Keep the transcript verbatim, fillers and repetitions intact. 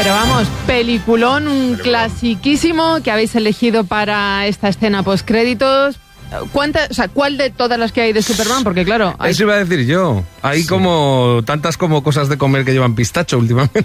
Pero vamos, peliculón, un clasiquísimo que habéis elegido para esta escena postcréditos. ¿Cuántas, o sea, cuál de todas las que hay de Superman? Porque claro... Hay... Eso iba a decir yo. Hay sí. como tantas como cosas de comer que llevan pistacho últimamente.